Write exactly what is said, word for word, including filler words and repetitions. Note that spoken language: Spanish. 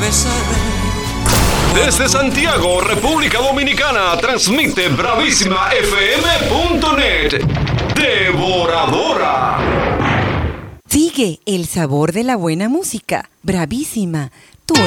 Desde Santiago, República Dominicana, transmite bravísima f m punto net. Devoradora. Sigue el sabor de la buena música. Bravísima, tu